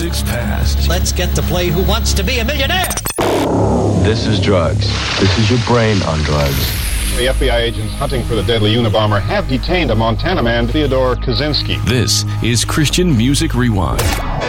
music's past. Let's get to play Who Wants to Be a Millionaire? This is drugs. This is your brain on drugs. The FBI agents hunting for the deadly Unabomber have detained a Montana man, Theodore Kaczynski. This is Christian Music Rewind.